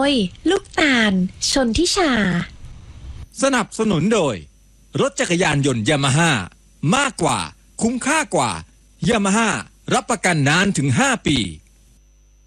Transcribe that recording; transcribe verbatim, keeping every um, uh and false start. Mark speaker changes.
Speaker 1: ยลูกตาลชนทิชา
Speaker 2: สนับสนุนโดยรถจักรยานยนต์ยามาฮ่ามากกว่าคุ้มค่ากว่ายามาฮ่ารับประกันนานถึงห้าปี